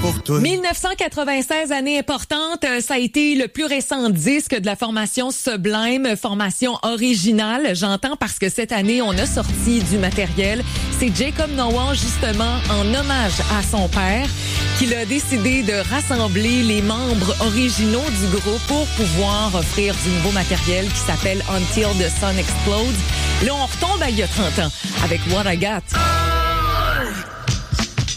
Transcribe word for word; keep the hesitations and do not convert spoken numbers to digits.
pour toi. dix-neuf cent quatre-vingt-seize, année importante, ça a été le plus récent disque de la formation Sublime, formation originale, j'entends, parce que cette année, on a sorti du matériel. C'est Jacob Noah, justement, en hommage à son père, qu'il a décidé de rassembler les membres originaux du groupe pour pouvoir offrir du nouveau matériel qui s'appelle Until the Sun Explodes. Là, on retombe à il y a trente ans avec What I Got.